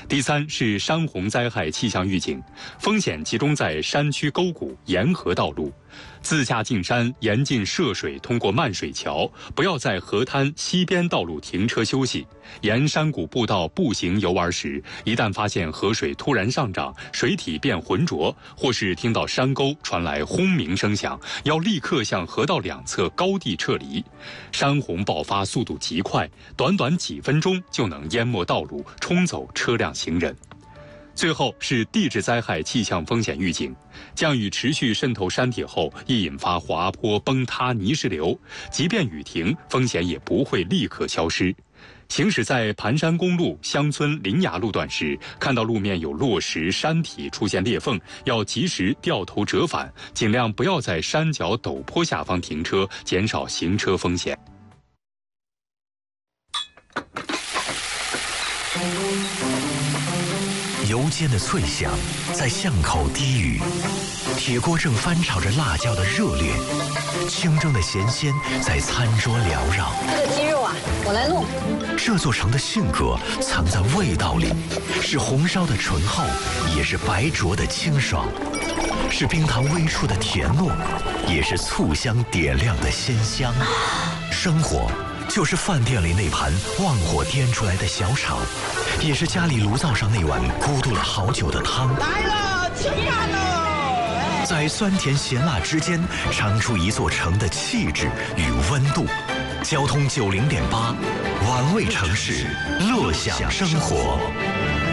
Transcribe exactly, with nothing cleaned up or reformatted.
第三是山洪灾害气象预警，风险集中在山区沟谷、沿河道路。自驾进山严禁涉水通过漫水桥，不要在河滩、溪边道路停车休息。沿山谷步道步行游玩时，一旦发现河水突然上涨，水体变浑浊，或是听到山沟传来轰鸣声响，要立刻向河道两侧高地撤离。山洪爆发速度极快，短短几分钟就能淹没道路，冲走车辆行人。最后是地质灾害气象风险预警，降雨持续渗透山体后，易引发滑坡、崩塌、泥石流，即便雨停，风险也不会立刻消失。行驶在盘山公路乡村林崖路段时，看到路面有落石、山体出现裂缝，要及时掉头折返，尽量不要在山脚陡坡下方停车，减少行车风险。 油煎的脆响在巷口低语，铁锅正翻炒着辣椒的热烈，清蒸的咸鲜在餐桌缭绕。 这个鸡肉啊，我来弄。 这座城的性格藏在味道里，是红烧的醇厚，也是白灼的清爽，是冰糖微出的甜糯，也是醋香点亮的鲜香。生活就是饭店里那盘旺火颠出来的小炒，也是家里炉灶上那碗咕嘟了好久的汤。 来了，吃饭喽！ 在酸甜咸辣之间，尝出一座城的气质与温度。交通九零点八，玩味城市，乐享生活。